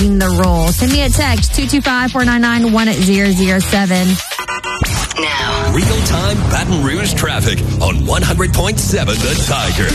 changing the rules. Send me a text, 225-499-1007. Now, real-time Baton Rouge traffic on 100.7 The Tiger.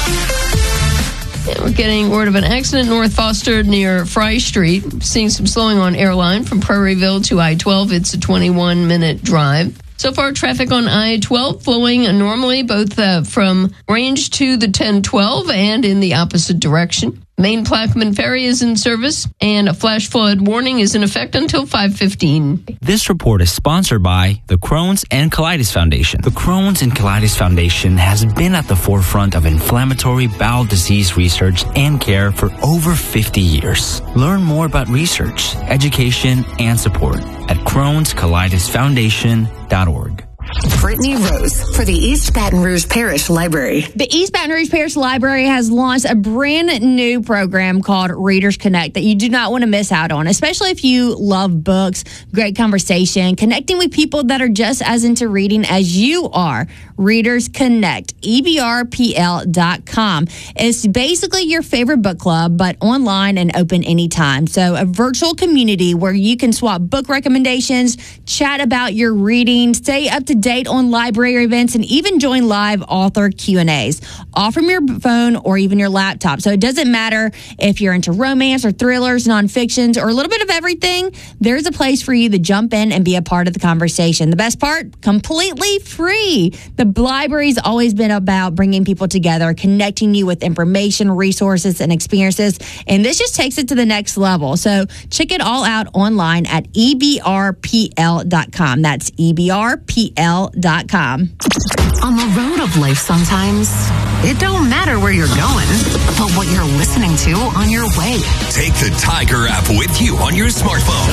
We're getting word of an accident North Foster near Fry Street. Seeing some slowing on Airline from Prairieville to I-12. It's a 21-minute drive. So far, traffic on I-12 flowing normally both from Range to the 1012 and in the opposite direction. Main Plaquemine Ferry is in service, and a flash flood warning is in effect until 5:15. This report is sponsored by the Crohn's and Colitis Foundation. The Crohn's and Colitis Foundation has been at the forefront of inflammatory bowel disease research and care for over 50 years. Learn more about research, education, and support at Crohn'sColitisFoundation.org. Brittany Rose for the East Baton Rouge Parish Library. The East Baton Rouge Parish Library has launched a brand new program called Readers Connect that you do not want to miss out on, especially if you love books, great conversation, connecting with people that are just as into reading as you are. Readers Connect, EBRPL.com. It's basically your favorite book club, but online and open anytime. So a virtual community where you can swap book recommendations, chat about your reading, stay up to date on library events, and even join live author Q&As, all from your phone or even your laptop. So it doesn't matter if you're into romance or thrillers, nonfictions, or a little bit of everything. There's a place for you to jump in and be a part of the conversation. The best part, completely free. The library's always been about bringing people together, connecting you with information, resources, and experiences. And this just takes it to the next level. So check it all out online at EBRPL.com. That's EBRPL.com. On the road of life sometimes, it don't matter where you're going, but what you're listening to on your way. Take the Tiger app with you on your smartphone.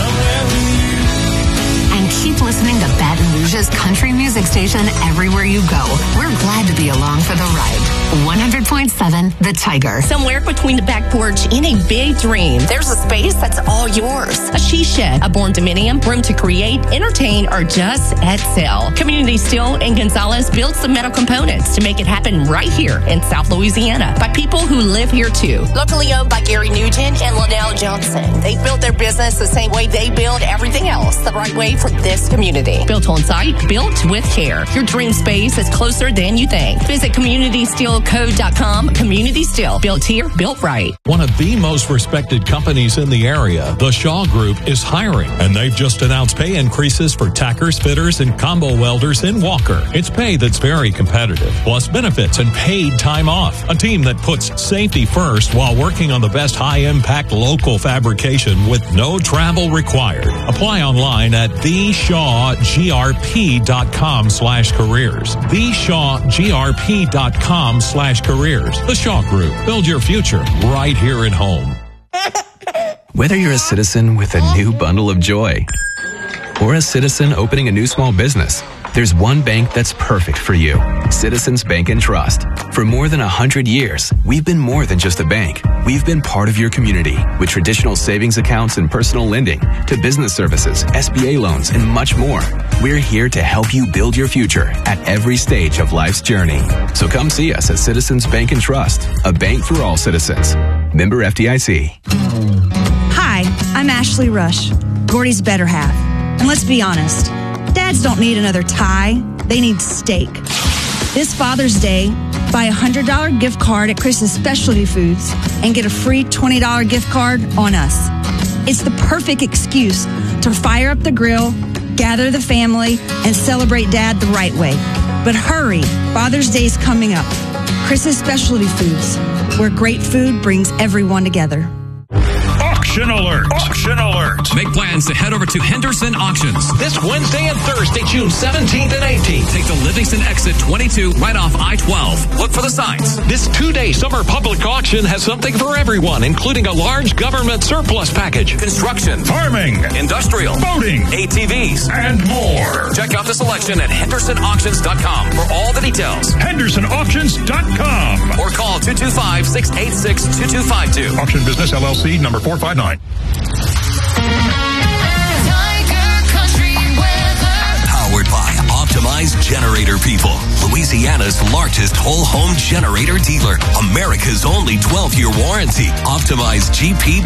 And keep listening to Baton Rouge's country music station everywhere you go. We're glad to be along for the ride. 100.7 The Tiger. Somewhere between the back porch and a big dream, there's a space that's all yours. A she shed, a born dominium, room to create, entertain, or just at sale. Community Steel in Gonzales builds the metal components to make it happen right here in South Louisiana by people who live here too. Locally owned by Gary Nugent and Liddell Johnson. They built their business the same way they build everything else, the right way for this community. Built on site, built with care. Your dream space is closer than you think. Visit CommunitySteelCo.com. Community Steel. Built here, built right. One of the most respected companies in the area, the Shaw Group, is hiring, and they've just announced pay increases for tackers, fitters, and combo welders in Walker. It's pay that's very competitive, plus benefits and paid time off. A team that puts safety first while working on the best high-impact local fabrication with no travel required. Apply online at theshawgrp.com/careers. theshawgrp.com/careers. The Shaw Group. Build your future right here at home. Whether you're a citizen with a new bundle of joy or a citizen opening a new small business, there's one bank that's perfect for you. Citizens Bank and Trust. For more than 100 years, we've been more than just a bank. We've been part of your community with traditional savings accounts and personal lending to business services, SBA loans, and much more. We're here to help you build your future at every stage of life's journey. So come see us at Citizens Bank and Trust, a bank for all citizens. Member FDIC. Hi, I'm Ashley Rush, Gordy's better half. And let's be honest, dads don't need another tie, they need steak. This Father's Day, buy a $100 gift card at Chris's Specialty Foods and get a free $20 gift card on us. It's the perfect excuse to fire up the grill, gather the family, and celebrate Dad the right way. But hurry, Father's Day's coming up. Chris's Specialty Foods, where great food brings everyone together. Auction alert! Auction alert! Make plans to head over to Henderson Auctions this Wednesday and Thursday, June 17th and 18th. Take the Livingston exit 22 right off I-12. Look for the signs. This 2-day summer public auction has something for everyone, including a large government surplus package, construction, farming, industrial, boating, ATVs, and more. Check out the selection at HendersonAuctions.com for all the details. HendersonAuctions.com or call 225-686-2252. Auction Business LLC number 459. Powered by Optimized Generator People, Louisiana's largest whole home generator dealer. America's only 12-year warranty. Optimized GP